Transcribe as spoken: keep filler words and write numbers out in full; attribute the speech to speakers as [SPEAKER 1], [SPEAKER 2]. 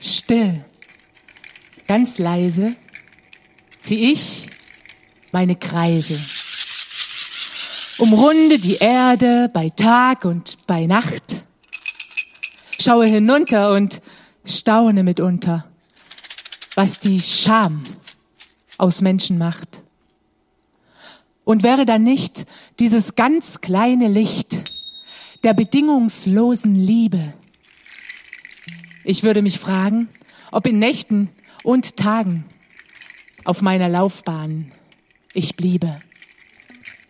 [SPEAKER 1] Still, ganz leise, zieh ich meine Kreise. Umrunde die Erde bei Tag und bei Nacht. Schaue hinunter und staune mitunter, was die Scham aus Menschen macht. Und wäre dann nicht dieses ganz kleine Licht der bedingungslosen Liebe? Ich würde mich fragen, ob in Nächten und Tagen auf meiner Laufbahn ich bliebe.